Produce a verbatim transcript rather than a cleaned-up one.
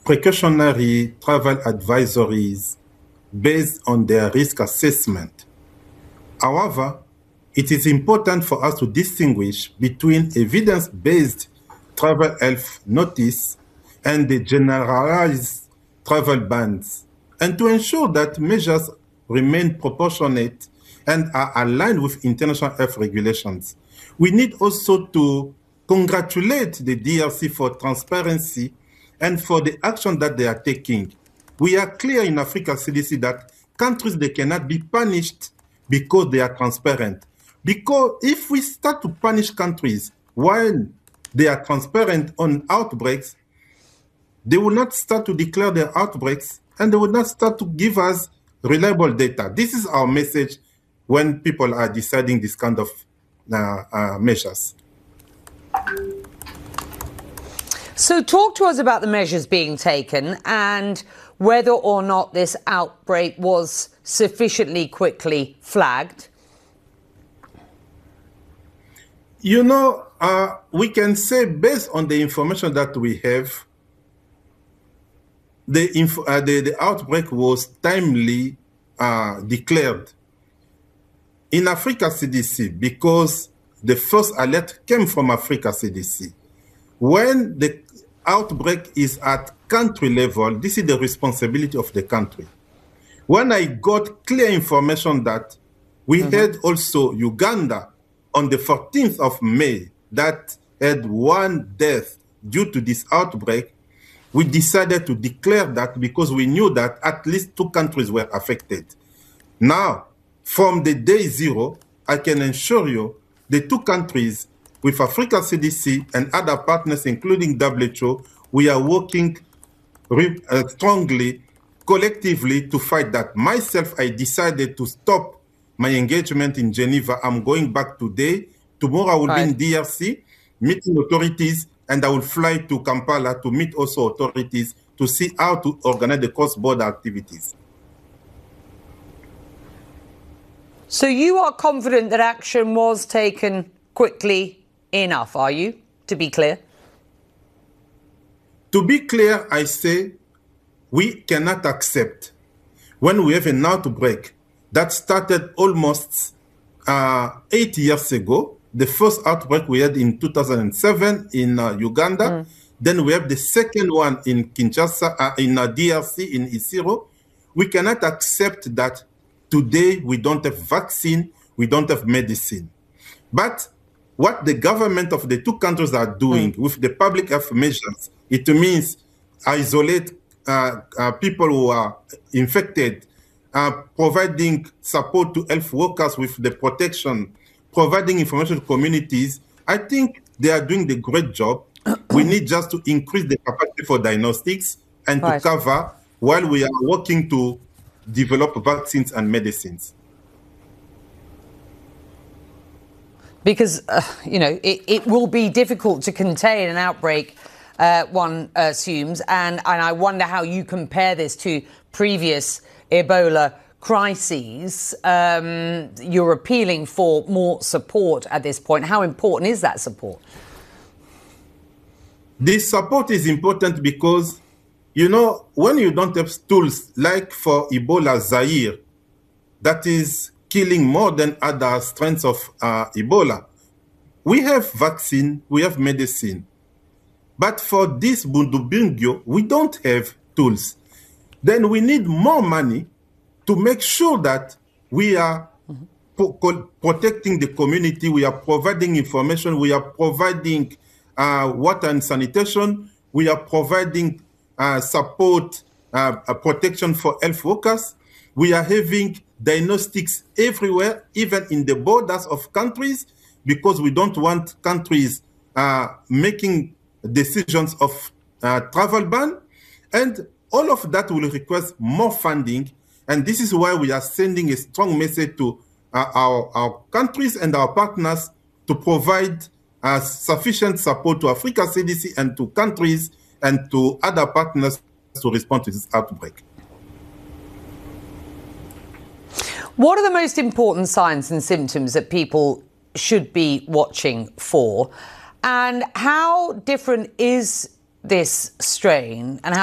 precautionary travel advisories based on their risk assessment. However, it is important for us to distinguish between evidence-based travel health notice and the generalized travel bans, and to ensure that measures remain proportionate and are aligned with international health regulations. We need also to congratulate the D R C for transparency and for the action that they are taking. We are clear in Africa C D C that countries, they cannot be punished because they are transparent. Because if we start to punish countries while they are transparent on outbreaks, they will not start to declare their outbreaks and they will not start to give us reliable data. This is our message when people are deciding this kind of uh, uh, measures. So talk to us about the measures being taken and whether or not this outbreak was sufficiently quickly flagged. You know, uh, we can say based on the information that we have, the, inf uh, the, the outbreak was timely uh, declared in Africa C D C because the first alert came from Africa C D C. When the outbreak is at country level, this is the responsibility of the country. When I got clear information that we mm-hmm. had also Uganda on the fourteenth of May that had one death due to this outbreak, we decided to declare that because we knew that at least two countries were affected. Now, from the day zero, I can assure you the two countries with Africa C D C and other partners, including W H O, we are working uh, strongly, collectively to fight that. Myself, I decided to stop my engagement in Geneva. I'm going back today. Tomorrow I will right. be in D R C, meeting authorities, and I will fly to Kampala to meet also authorities to see how to organize the cross-border activities. So you are confident that action was taken quickly enough, are you, to be clear? To be clear, I say we cannot accept when we have an outbreak that started almost uh, eight years ago. The first outbreak we had in two thousand seven in uh, Uganda. Mm. Then we have the second one in Kinshasa, uh, in uh, D R C, in Isiro. We cannot accept that today we don't have vaccine, we don't have medicine. But what the government of the two countries are doing mm. with the public health measures, it means isolate uh, uh, people who are infected, uh, providing support to health workers with the protection, providing information to communities. I think they are doing the great job. We need just to increase the capacity for diagnostics and right. to cover while we are working to develop vaccines and medicines. Because, uh, you know, it, it will be difficult to contain an outbreak, uh, one assumes, and, and I wonder how you compare this to previous Ebola crises. Um, you're appealing for more support at this point. How important is that support? This support is important because, you know, when you don't have tools like for Ebola Zaire, that is killing more than other strains of uh, Ebola, we have vaccine, we have medicine. But for this Bundibugyo, we don't have tools. Then we need more money to make sure that we are mm-hmm. pro protecting the community, we are providing information, we are providing uh, water and sanitation, we are providing uh, support, uh, protection for health workers, we are having diagnostics everywhere, even in the borders of countries, because we don't want countries uh, making decisions of uh, travel ban. And all of that will request more funding. And this is why we are sending a strong message to uh, our, our countries and our partners to provide uh, sufficient support to Africa C D C and to countries and to other partners to respond to this outbreak. What are the most important signs and symptoms that people should be watching for? And how different is this strain and how